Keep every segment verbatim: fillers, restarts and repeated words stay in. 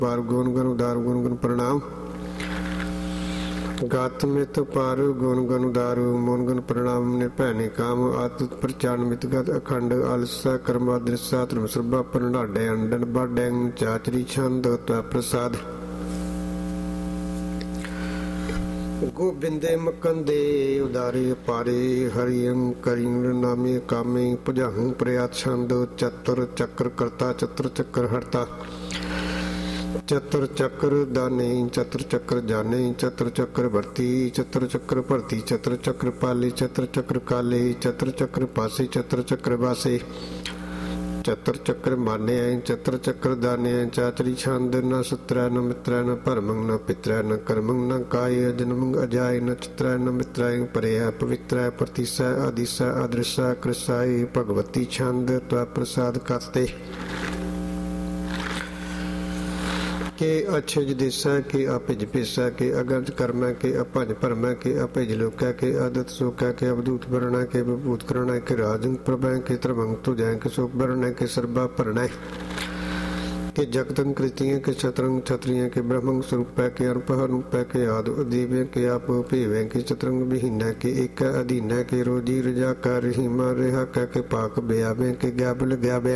पार गुण गुण उदार गुण गुण प्रणाम। गात मित पार गुण गुण उदारू मोन गुण प्रणाम। निर्भय निकाम आतुत प्रचान मितगत अखंड आलसा कर्मा दृसा धर्म सर्बा प्रणाडे अंडन बाडें चाचरी छंद त्वै प्रसाद। गोबिंदे मकंदे उदारे पारे हरियं करिं नामे कामे पुजाहं प्रयात छंद। चतुर चक्र करता चतुर चक्र हरता चतुर चक्र दाने चतुर चक्र जाने चतुर चक्र भरती चतुर चक्र भरती चतुर चक्र पाले चतुर चक्र काले चतुर चक्र पासे चतुर चक्र बासे चतुर चक्र माने चतुर चक्र दाने चाचरी छंद। न सत्र न मित्र न परमं न पित्र न कर्मं न काय जन्मं अजाय न चित्र न मित्राय परे पवित्र प्रतिसा आदिसा अदृशा कृसाय भगवती छंद त्वै प्रसाद काते। के अच्छे जदेसा के अपिज पेसा के अगंज कर्म के अपज भरम के अपिज लोका के आदत सोका के अवधूत वर्ण के विभूत करण के राजंग प्रभय के त्रभंग तुजय के शोक वर्ण के सर्वा भरण के जगतंग कृतियों के शतरंग क्षत्रिय के ब्रह्मंग स्वरूप के अनपहरूप के आदि अदीव के आप पीवे के चतरंग विहीन के एक अधीन के रोजी रजा कर हिमा रेहा के पाक ब्यावे के ग्याबल ग्याबे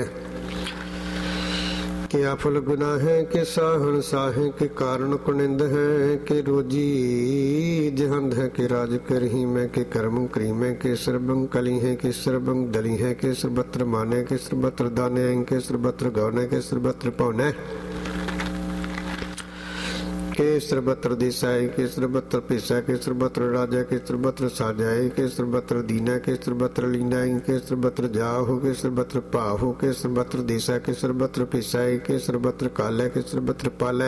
के आफल गुनाह है के साहन साहे के कारण कुनिंद है के रोजी जहंद है के राज करही में के कर्म क्रीम के सर्वंग कली है के सर्वंग दली है के सर्वत्र माने के सर्वत्र दाने के सर्वत्र गौने के सर्वत्र पौने के सर्वत्र दिशाए के सर्वत्र पेशा के सर्वत्र राजा के सर्वत्र साजाए के सर्वत्र दीना के सर्वत्र लीना के सर्वत्र जाहो के सर्वत्र पाहो के सर्वत्र दिशा के सर्वत्र पेशाए के सर्वत्र काले के सर्वत्र पाले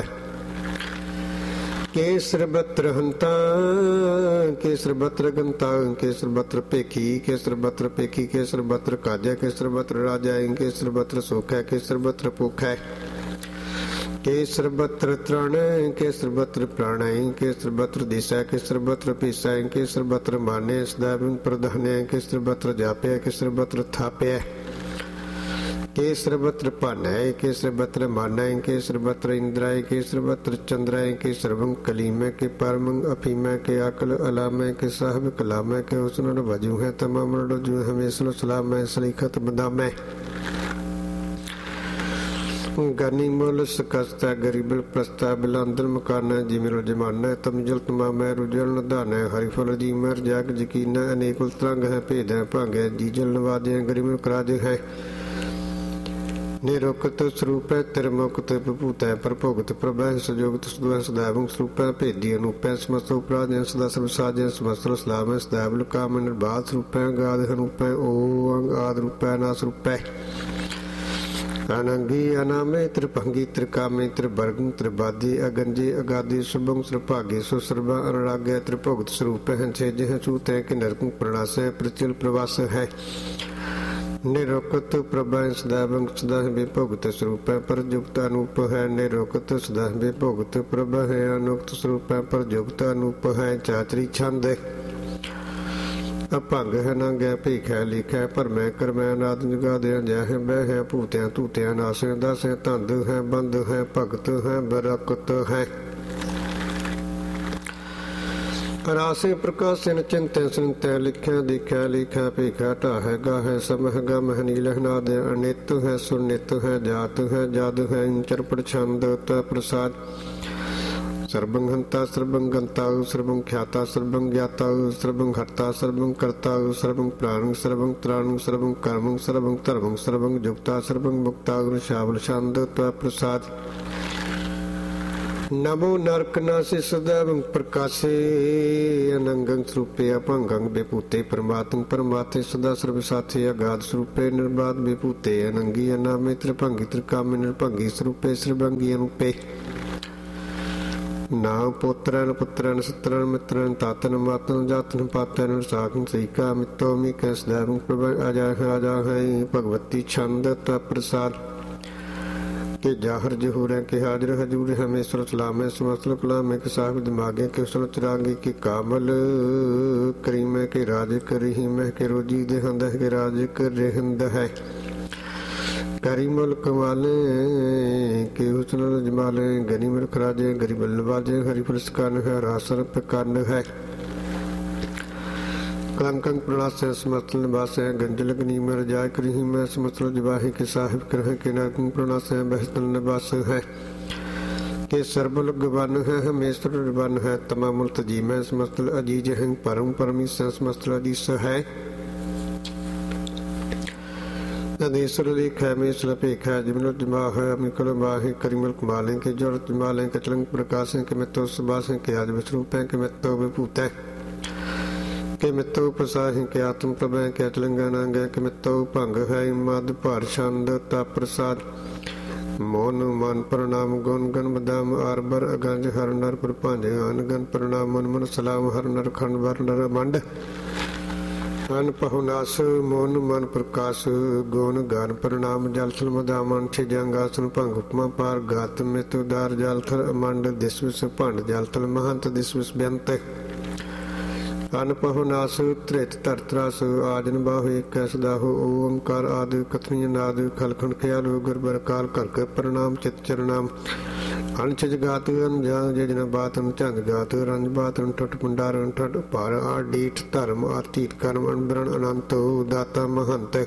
के सर्वत्र हंता के सर्वत्र गंता के सर्वत्र पेखी के सर्वत्र पेखी के सर्वत्र काजा के सर्वत्र राजा के सर्वत्र सुख है के सर्वत्र भूख है के सर्वत्र त्राण के सर्वत्र प्राण के सर्वत्र दिशा के सर्वत्र पेशा के सर्वत्र माने सदैव प्रधान के सर्वत्र जापे के सर्वत्र थापे के सर्वत्र पानय के सर्वत्र मानय के सर्वत्र इंद्राय के सर्वत्र चंद्राय के सर्वं कलीम के परमं अफीम के अकल अलाम के साहब कलाम के हुस्न वजू है तमाम रजू हमेशा सलाम सलीखत बदाम गनी मुल सकस्ता गरीबल प्रस्ता बिलांदर मकाना जिमेरो जमाना तमजल तमाम रुजल नदाना हरिफल जी मर जाग यकीना अनेक तरंग है भेद है भांग है जीजल नवाजे गरीब कराज है निरुक्त स्वरूप है तिरमुक्त विभूत है प्रभुगत प्रभय सजोगत सदैव सदैव स्वरूप है भेदी अनूप है समस्त उपराज है सदा सर्वसाज है समस्त सलाम है सदैव काम निर्बाध स्वरूप है गाद अनूप है ओंग आद रूप है नास रूप है अनंगी अनामे त्रिभंगी त्रिकामे त्रिवर्गं त्रिबादी अगंजे अगादी शुभं सर्वभागे सुसर्वा अनुराग्य त्रिभुगत स्वरूप है छेज है सूत है कि नरकं प्रणास है प्रचल प्रवास है निरुक्त प्रभय सदैव सदा विभुगत स्वरूप है परजुक्त अनूप है निरुक्त सदा विभुगत प्रभ है अनुक्त स्वरूप है परजुक्त अनूप है चाचरी छंद अभंग है न गै भीख है लिख है भरमै करमै नाद जुगादे जय है बह है भूतिया धूतिया नास है दस है धंध है बंद है भगत है बरकत है रासे प्रकाशन चिंत सुनते लिखै दिखै लिखै भीखै ढाहै गाहै समह गम है नील नाद अनित है सुनित है जात है जाद है चरपड़ छंद त्वै प्रसाद सर्वं हंता सर्वं गंता सर्वं ख्याता सर्वं ज्ञाता सर्वं हर्ता सर्वं कर्ता सर्वं प्राणं सर्वं त्राणं सर्वं कर्मं सर्वं धर्मं सर्वं जुक्ता सर्वं मुक्ता शावल छंद त्वै प्रसाद नमो नरक नासे सदैव प्रकाशे अनंगं स्वरूपे अभंगं विभूते परमात्म परमात्मे सदा सर्वसाथे अगाध स्वरूपे निर्बाध विभूते अनंगी अनामे त्रिभंगी त्रिकामे निर्भंगी स्वरूपे सर्वंगी अनूपे नाम पुत्रन पुत्रन सत्रन मित्रन तातन मातन जातन पातन साखन सीका मितो मिकै सदैव प्रभु अजय है अजय है भगवती छंद त्वै प्रसाद के जाहर जहूर है के हाजिर हजूर है हमेश्वर सलाम है समस्त कलाम है के साहिब दिमागे के उसल चिरागे के कामल करीम है के राज करीम है के रोजी देहंद है के राज कर रेहंद है करी मुल्क वाले के हुस्न जमाले गनी मुल्क राजे गरीब नवाजे हरि पुरस्कार है रासर प्रकार है कलंकन प्रणास समस्त निवास है गंजल गनी में रजाय करी में समस्त जवाही के साहिब कर के नरकन प्रणास है बहतल निवास है के सर्बल गवन है हमेश्वर वन है तमाम तजी में समस्त अजीज है परम परमेश्वर समस्त अजीज है अधीश्वर लेख है मेश्वर पेख है जिमल जमा है अमिकल बाहे करीमल कुमाले के जड़ जमाले के चलंग प्रकाश है के मित्तो सुबास है के आज विस्रूप है के मित्तो विभूत है के मित्तो प्रसाद है के आत्म प्रभ है के अचलंगा नांग है के मित्तो भंग है मद भार छंद ता प्रसाद मोन मन प्रणाम गुण गण बदाम आरबर अगंज हर नर पर भांज अन गण प्रणाम मन मन सलाम हर नर खंड वर नर मंड अन पहुनास मोन मन प्रकाश गुण गान प्रणाम जल थल मदाम अंठ जंगासन भंग उपमा पार गात मित उदार जल थल मंड दिस विस भंड जल थल महंत दिस विस बेंत अन पहुनास त्रित तरत्रास आजन बाहु एक सदाहु ओमकार आदि कथनीय नाद खलखंड ख्याल गुरबर काल करके प्रणाम चित चरणाम अनचज गात अनजान जजन बात चंद गात रंज बात ठट पुंडार ठट पार आडीठ धर्म आतीत कर्म अनबरण अनंत दाता महंत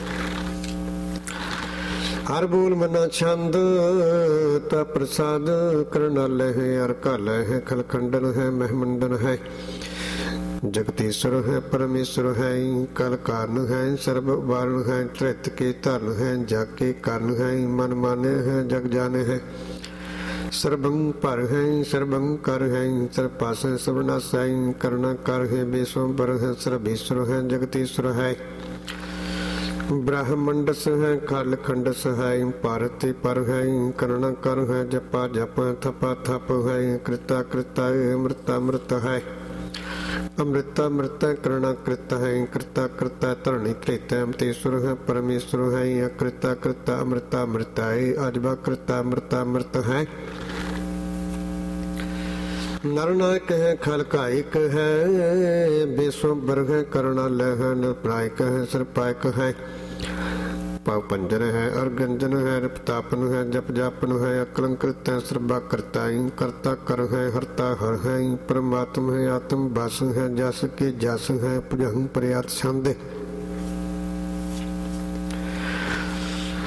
हर बोल मना छंद ता प्रसाद करनाल है अर काल है खलखंडन है महमंडन है जगतीश्वर है परमेश्वर है कल कारण है सर्व वर्ण है त्रित के धन है जग के कारण है मन माने है जग जाने है सर्वं पर है सर्वं कर है सर्वपास है सर्वनाश है करना कर है विश्वंबर है सर्वेश्वर है जगतीश्वर है ब्रह्मंडस है खल खंडस है पारत पर है करना कर है जपा जप थपा थप है कृता कृता अमृता मृत है अमृता मृत करना कृत है कृता कृता धरणी कृत अमृतेश्वर है परमेश्वर है अकृता कृता अमृता मृत है अजबा कृता अमृता मृत है नरनायक है खलकायक है विश्वंबर है करणाल है नरप्रायक है सरपायक है पाव पंजन है अर्गंजन है रपतापन है जप जापन है अकलंकृत है सर्वा करता करता कर है हरता हर है परमात्म है आत्म बस है जस के जस है भुजंग प्रयात छंद